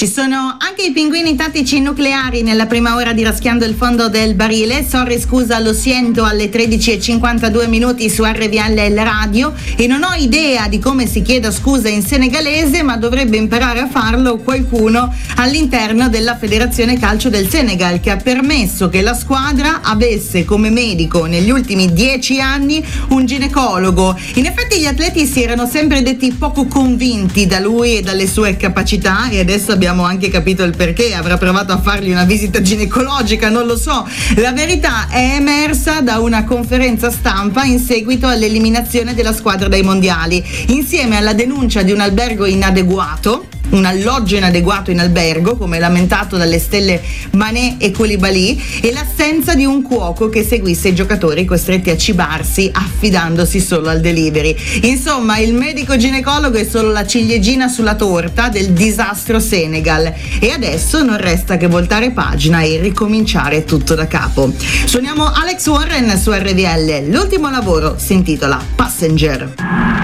Ci sono anche i pinguini tattici nucleari nella prima ora di Raschiando il fondo del barile. Sorry, scusa, lo siento alle 13:52 minuti su RVL radio, e non ho idea di come si chieda scusa in senegalese, ma dovrebbe imparare a farlo qualcuno all'interno della Federazione Calcio del Senegal, che ha permesso che la squadra avesse come medico negli ultimi 10 anni un ginecologo. In effetti gli atleti si erano sempre detti poco convinti da lui e dalle sue capacità, e adesso abbiamo anche capito il perché. Avrà provato a fargli una visita ginecologica, non lo so. La verità è emersa da una conferenza stampa in seguito all'eliminazione della squadra dai mondiali, insieme alla denuncia di un albergo inadeguato, un alloggio inadeguato in albergo, come lamentato dalle stelle Mané e Koulibaly, e l'assenza di un cuoco che seguisse i giocatori costretti a cibarsi affidandosi solo al delivery. Insomma, il medico ginecologo è solo la ciliegina sulla torta del disastro Senegal, e adesso non resta che voltare pagina e ricominciare tutto da capo. Suoniamo Alex Warren su RVL. L'ultimo lavoro si intitola Passenger.